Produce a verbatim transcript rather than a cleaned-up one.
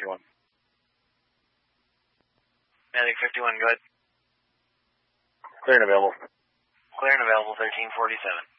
fifty-one. Medic fifty-one, go ahead. Clear and available. Clear and available, thirteen forty-seven.